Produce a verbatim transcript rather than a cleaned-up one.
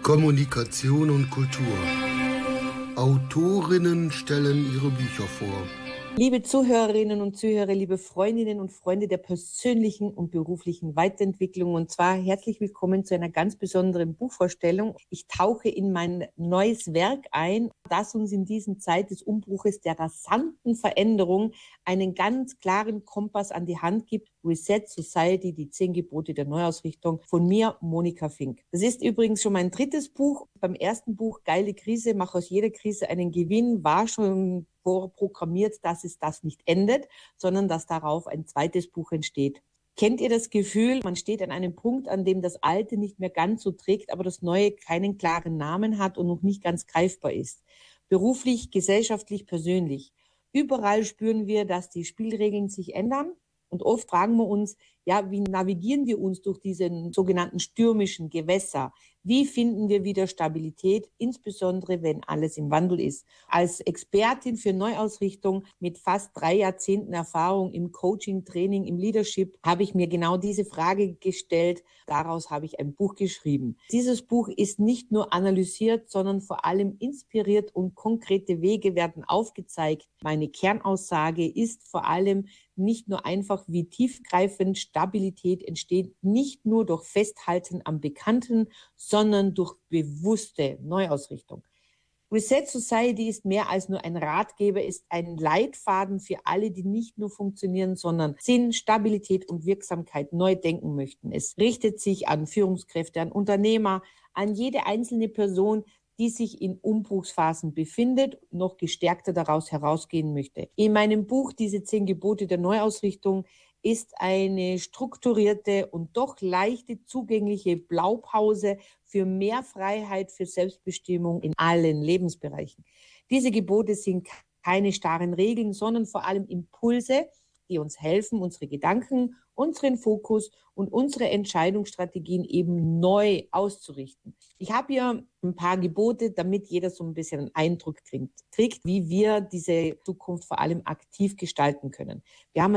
Kommunikation und Kultur. Autorinnen stellen ihre Bücher vor. Liebe Zuhörerinnen und Zuhörer, liebe Freundinnen und Freunde der persönlichen und beruflichen Weiterentwicklung, und zwar herzlich willkommen zu einer ganz besonderen Buchvorstellung. Ich tauche in mein neues Werk ein, das uns in diesen Zeit des Umbruches, der rasanten Veränderung einen ganz klaren Kompass an die Hand gibt. Reset Society, die zehn Gebote der Neuausrichtung, von mir, Monika Fink. Das ist übrigens schon mein drittes Buch. Beim ersten Buch, Geile Krise, mach aus jeder Krise einen Gewinn, war schon vorprogrammiert, dass es das nicht endet, sondern dass darauf ein zweites Buch entsteht. Kennt ihr das Gefühl, man steht an einem Punkt, an dem das Alte nicht mehr ganz so trägt, aber das Neue keinen klaren Namen hat und noch nicht ganz greifbar ist? Beruflich, gesellschaftlich, persönlich. Überall spüren wir, dass die Spielregeln sich ändern. Und oft fragen wir uns, ja, wie navigieren wir uns durch diesen sogenannten stürmischen Gewässer? Wie finden wir wieder Stabilität, insbesondere wenn alles im Wandel ist? Als Expertin für Neuausrichtung mit fast drei Jahrzehnten Erfahrung im Coaching, Training, im Leadership habe ich mir genau diese Frage gestellt. Daraus habe ich ein Buch geschrieben. Dieses Buch ist nicht nur analysiert, sondern vor allem inspiriert und konkrete Wege werden aufgezeigt. Meine Kernaussage ist vor allem nicht nur einfach, wie tiefgreifend Stabilität entsteht, nicht nur durch Festhalten am Bekannten, sondern durch bewusste Neuausrichtung. Reset Society ist mehr als nur ein Ratgeber, ist ein Leitfaden für alle, die nicht nur funktionieren, sondern Sinn, Stabilität und Wirksamkeit neu denken möchten. Es richtet sich an Führungskräfte, an Unternehmer, an jede einzelne Person, die sich in Umbruchsphasen befindet, noch gestärkter daraus herausgehen möchte. In meinem Buch Diese zehn Gebote der Neuausrichtung ist eine strukturierte und doch leichte zugängliche Blaupause für mehr Freiheit, für Selbstbestimmung in allen Lebensbereichen. Diese Gebote sind keine starren Regeln, sondern vor allem Impulse, die uns helfen, unsere Gedanken, unseren Fokus und unsere Entscheidungsstrategien eben neu auszurichten. Ich habe hier ein paar Gebote, damit jeder so ein bisschen einen Eindruck kriegt, kriegt, wie wir diese Zukunft vor allem aktiv gestalten können. Wir haben